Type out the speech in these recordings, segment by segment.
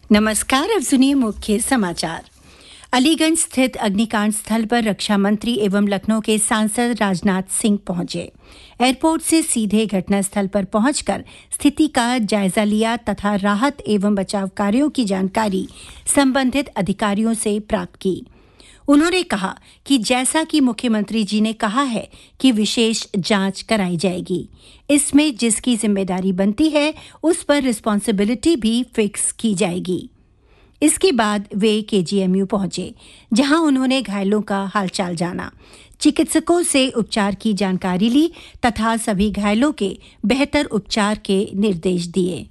नमस्कार। अब सुनिए मुख्य समाचार। अलीगढ़ स्थित अग्निकांड स्थल पर रक्षा मंत्री एवं लखनऊ के सांसद राजनाथ सिंह पहुंचे। एयरपोर्ट से सीधे घटनास्थल पर पहुंचकर स्थिति का जायजा लिया तथा राहत एवं बचाव कार्यों की जानकारी संबंधित अधिकारियों से प्राप्त की। उन्होंने कहा कि जैसा कि मुख्यमंत्री जी ने कहा है कि विशेष जांच कराई जाएगी, इसमें जिसकी जिम्मेदारी बनती है उस पर रिस्पॉन्सिबिलिटी भी फिक्स की जाएगी। इसके बाद वे केजीएमयू पहुंचे, जहां उन्होंने घायलों का हालचाल जाना, चिकित्सकों से उपचार की जानकारी ली तथा सभी घायलों के बेहतर उपचार के निर्देश दिए।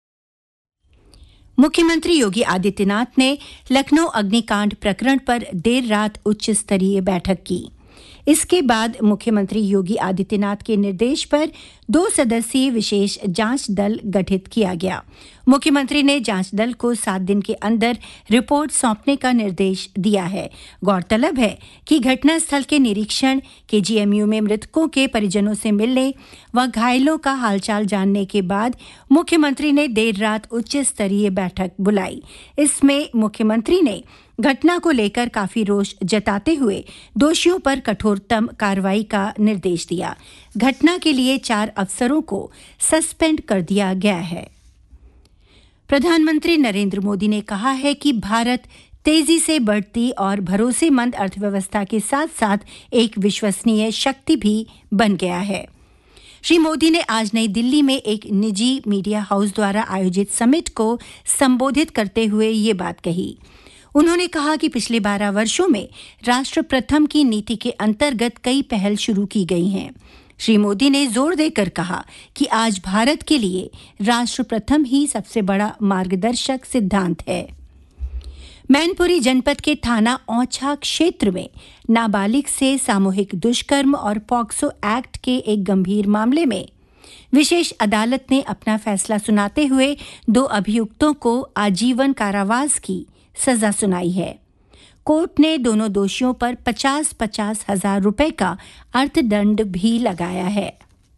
मुख्यमंत्री योगी आदित्यनाथ ने लखनऊ अग्निकांड प्रकरण पर देर रात उच्च स्तरीय बैठक की। इसके बाद मुख्यमंत्री योगी आदित्यनाथ के निर्देश पर 2 सदस्यीय विशेष जांच दल गठित किया गया। मुख्यमंत्री ने जांच दल को 7 दिन के अंदर रिपोर्ट सौंपने का निर्देश दिया है। गौरतलब है कि घटनास्थल के निरीक्षण, केजीएमयू में मृतकों के परिजनों से मिलने व घायलों का हालचाल जानने के बाद मुख्यमंत्री ने देर रात उच्च स्तरीय बैठक बुलाई। इसमें मुख्यमंत्री ने घटना को लेकर काफी रोष जताते हुए दोषियों पर कठोरतम कार्रवाई का निर्देश दिया। घटना के लिए 4 अफसरों को सस्पेंड कर दिया गया है। प्रधानमंत्री नरेंद्र मोदी ने कहा है कि भारत तेजी से बढ़ती और भरोसेमंद अर्थव्यवस्था के साथ-साथ एक विश्वसनीय शक्ति भी बन गया है। श्री मोदी ने आज नई दिल्ली में एक निजी मीडिया हाउस द्वारा आयोजित समिट को संबोधित करते हुए ये बात कही। उन्होंने कहा कि पिछले 12 वर्षों में राष्ट्र प्रथम की नीति के अंतर्गत कई पहल शुरू की गई हैं। श्री मोदी ने जोर देकर कहा कि आज भारत के लिए राष्ट्र प्रथम ही सबसे बड़ा मार्गदर्शक सिद्धांत है। मैनपुरी जनपद के थाना औछा क्षेत्र में नाबालिग से सामूहिक दुष्कर्म और पॉक्सो एक्ट के एक गंभीर मामले में विशेष अदालत ने अपना फैसला सुनाते हुए 2 अभियुक्तों को आजीवन कारावास की सजा सुनाई है। कोर्ट ने दोनों दोषियों पर 50-50 हजार रुपए का अर्थदंड भी लगाया है।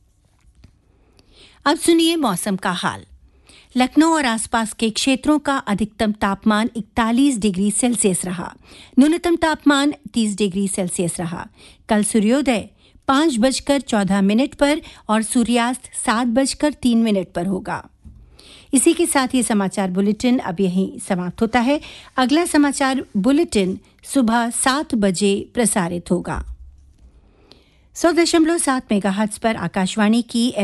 अब सुनिए मौसम का हाल। लखनऊ और आसपास के क्षेत्रों का अधिकतम तापमान 41 डिग्री सेल्सियस रहा। न्यूनतम तापमान 30 डिग्री सेल्सियस रहा। कल सूर्योदय 5:14 पर और सूर्यास्त 7:03 पर होगा। इसी के साथ ये समाचार बुलेटिन अब यहीं समाप्त होता है। अगला समाचार बुलेटिन सुबह 7 बजे प्रसारित होगा। 100.7 मेगाहर्ट्ज पर आकाशवाणी की